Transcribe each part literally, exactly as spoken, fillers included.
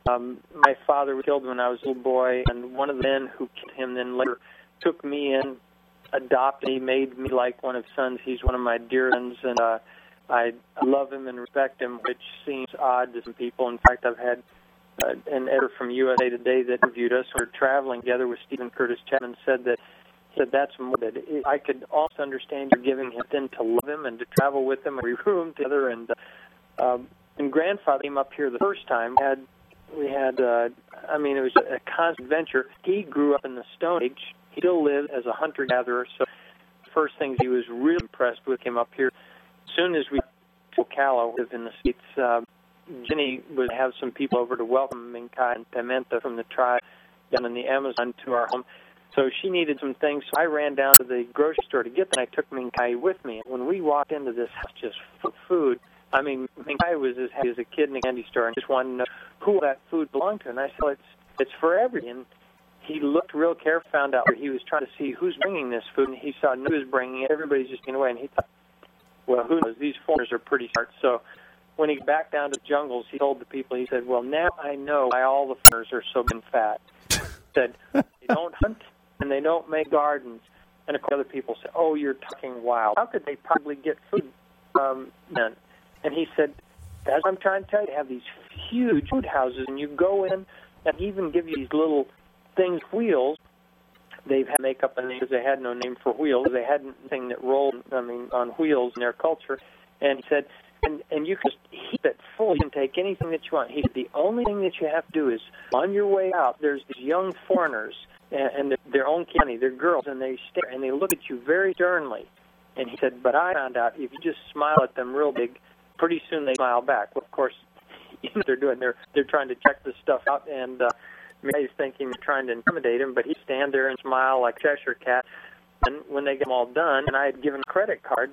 Um, my father was killed when I was a little boy, and one of the men who killed him then later took me in, adopted me, made me like one of his sons. He's one of my dear sons, and uh, I love him and respect him, which seems odd to some people. In fact, I've had uh, an editor from U S A Today that interviewed us. We were traveling together with Stephen Curtis Chapman, said that he said that's morbid. I could also understand you giving him then to love him and to travel with him, and we roomed together. And uh, um, and grandfather came up here the first time. We had we had uh, I mean, it was a constant adventure. He grew up in the Stone Age. He still lived as a hunter-gatherer. So the first things he was really impressed with came up here. As soon as we to Ocala, lived in the States, uh, Jenny would have some people over to welcome Minkai and Pimenta from the tribe down in the Amazon to our home. So she needed some things. So I ran down to the grocery store to get them. I took Minkai with me. When we walked into this house, just full of food, I mean, Minkai was as happy as a kid in a candy store and just wanted to know who that food belonged to. And I said, well, it's, it's for everybody. And he looked real careful, found out where he was trying to see who's bringing this food, and he saw no one was bringing it. Everybody's just getting away. And he thought, well, who knows? These foreigners are pretty smart. So when he got back down to the jungles, he told the people, he said, well, now I know why all the foreigners are so big and fat. He said, they don't hunt and they don't make gardens. And of course, other people said, oh, you're talking wild. How could they probably get food um, then? And he said, as I'm trying to tell you, they have these huge food houses, and you go in and even give you these little things, wheels. They've had to make up a name because they had no name for wheels. They had anything that rolled, I mean, on wheels in their culture. And he said, and, and you can just heap it full. You can take anything that you want. He said, the only thing that you have to do is, on your way out, there's these young foreigners, and, and their own county, they're girls, and they stare, and they look at you very sternly. And he said, but I found out if you just smile at them real big, pretty soon they smile back. Well, of course, you know what they're doing. They're, they're trying to check this stuff out, and uh, he's thinking they're trying to intimidate him, but he'd stand there and smile like Cheshire Cat. And when they get them all done, and I had given a credit card,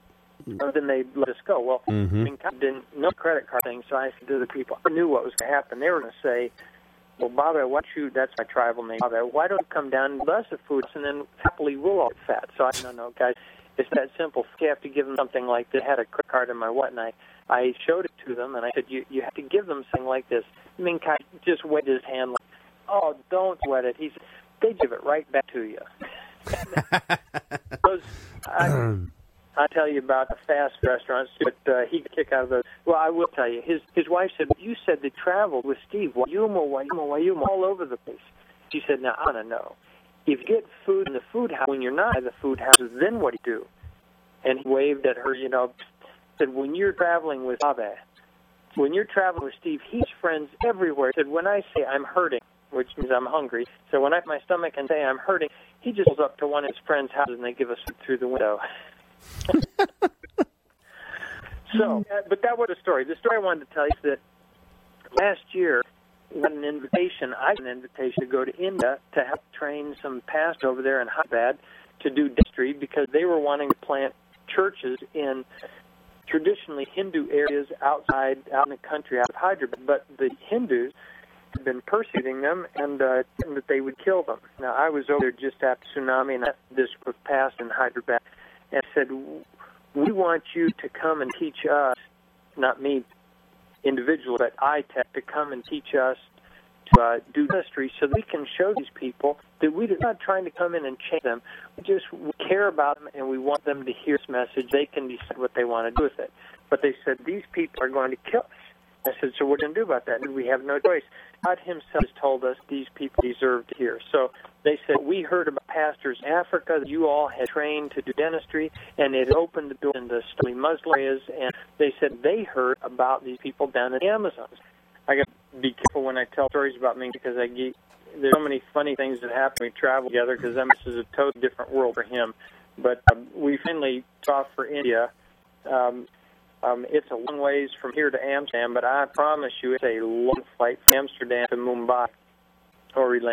so then they let us go. Well, mm-hmm. I mean, didn't no credit card thing, so I said to the people, I knew what was going to happen. They were going to say, well, Bobby, why don't you, that's my tribal name, Bobby, why don't you come down and give us the food, and then happily we'll all get fat. So I said, no, no, guys, it's that simple. You have to give them something like this. I had a credit card in my what, and I, I showed it to them, and I said, you, you have to give them something like this. I mean, Kai just wet his hand like, oh, don't sweat it. He said, they give it right back to you. Those, I, I tell you about the fast restaurants, but uh, he could kick out of those. Well, I will tell you, his his wife said, you said they traveled with Steve, Wayuma, Wayuma, Wayuma, all over the place. She said, now, I want to know. If you get food in the food house, when you're not at the food houses, then what do you do? And he waved at her, you know, said, when you're traveling with Abe, when you're traveling with Steve, he has friends everywhere. He said, when I say I'm hurting, which means I'm hungry, so when I my stomach and say I'm hurting, he just goes up to one of his friends' houses and they give us food through the window. So, uh, but that was the story. The story I wanted to tell you is that last year, we got an invitation, I got an invitation to go to India to help train some pastors over there in Hyderabad to do dentistry because they were wanting to plant churches in traditionally Hindu areas outside, out in the country, out of Hyderabad. But the Hindus had been persecuting them and uh, that they would kill them. Now, I was over there just after tsunami, and this was passed in Hyderabad, and I said, we want you to come and teach us, not me individually, but I T E C, to come and teach us to uh, do ministry so that we can show these people that we're not trying to come in and change them. We just we care about them, and we want them to hear this message. They can decide what they want to do with it. But they said, these people are going to kill us. I said, so what are we going to do about that? And we have no choice. God himself has told us these people deserve to hear. So they said, we heard about pastors in Africa that you all had trained to do dentistry, and it opened the door into the Muslim areas, and they said they heard about these people down in the Amazons. I got to be careful when I tell stories about me because I get, there's so many funny things that happen when we travel together because this is a totally different world for him. But um, we finally off for India. Um, Um, it's a long ways from here to Amsterdam, but I promise you it's a long flight from Amsterdam to Mumbai or